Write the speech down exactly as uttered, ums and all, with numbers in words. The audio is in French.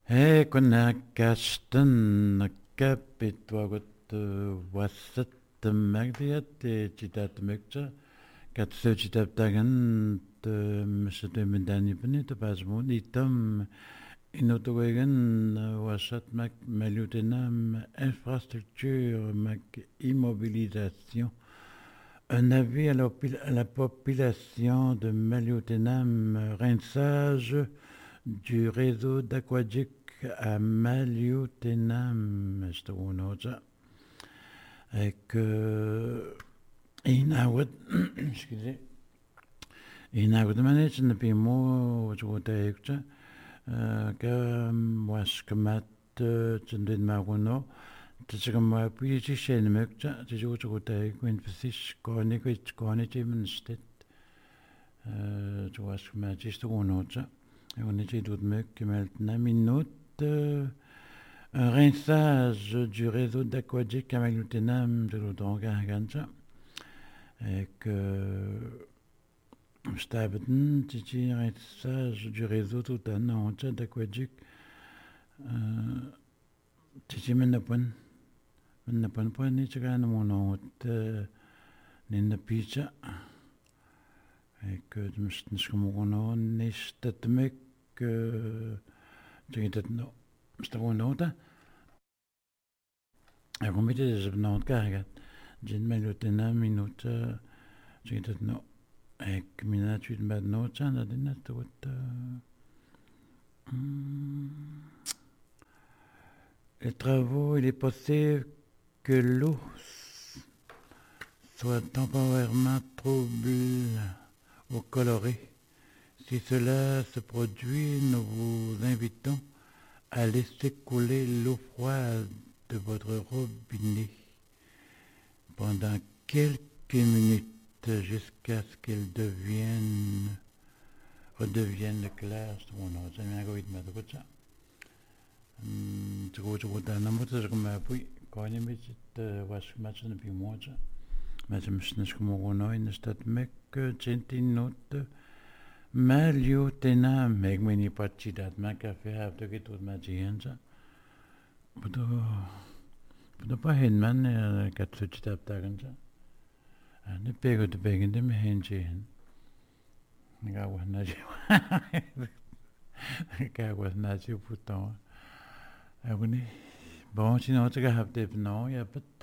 Hei kuna kastan kapitwagut wassattamagdiat chitaatmekcha katsuchitaptagan msatuimdanipani tapasmun itam inotuwegan wasatmak malutenam infrastructure mak immobilisation. Un avis à la, à la population de Maliotenam, rinçage du réseau d'aquaduc à Maliotenam, et que inawad, excusez, inawad manage ne pimo, je vois que que moi je commente, je ne dis pas non. Tachigama Puichi Shenmekcha, Tijuta, Queen Fish, Cornic, Cornichim, Stet, to ask Magist Onocha, Unichi would make maintenant minute, un rinçage du réseau d'aquaduc à Malutenam de l'Odonga Gancha, et que Stabden, Titi, rinçage du réseau tout un an d'aquaduc, Titi Menapon. Napan pa ni chaka na muna ut ni na pizza ek mus nskumugono ni statmek tigitat no stagono ta ek komite zebna ut kargat jin melutena minuta tigitat no ek minat ut bad no chana dinat ut les travaux il est possible que l'eau soit temporairement trouble ou colorée. Si cela se produit, nous vous invitons à laisser couler l'eau froide de votre robinet pendant quelques minutes jusqu'à ce qu'elle devienne redevienne claire. Koine met het was met zijn pimoja. Met hem snus gemogen in de stad mek tjentin note. Malio tena meg meni patchi dat ma café have to get with magienza. Budo budo pa hen man kat such tap taganza. Ne pego de begen de henje hen. Ga wa na ji. Ga wa na ji puton. Aguni Bon, sinon, tu as fait non, il y a pas